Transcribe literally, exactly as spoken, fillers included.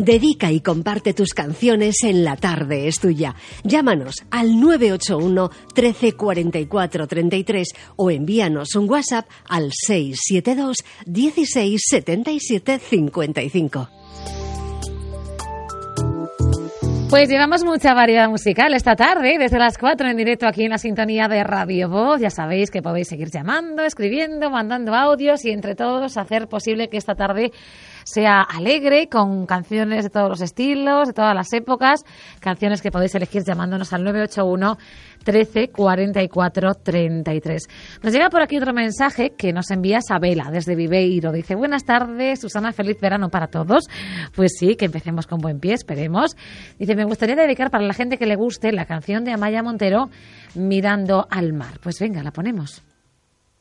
Dedica y comparte tus canciones en La Tarde es Tuya. Llámanos al nueve ocho uno, trece, cuarenta y cuatro, treinta y tres o envíanos un WhatsApp al seis siete dos, dieciséis, setenta y siete, cincuenta y cinco. Pues llevamos mucha variedad musical esta tarde, desde las cuatro en directo aquí en la sintonía de Radio Voz. Ya sabéis que podéis seguir llamando, escribiendo, mandando audios y entre todos hacer posible que esta tarde sea alegre, con canciones de todos los estilos, de todas las épocas, canciones que podéis elegir llamándonos al nueve ocho uno, trece, cuarenta y cuatro, treinta y tres. Nos llega por aquí otro mensaje que nos envía Sabela desde Viveiro. Dice: buenas tardes, Susana, feliz verano para todos. Pues sí, que empecemos con buen pie, esperemos. Dice: me gustaría dedicar para la gente que le guste la canción de Amaya Montero, Mirando al mar. Pues venga, la ponemos.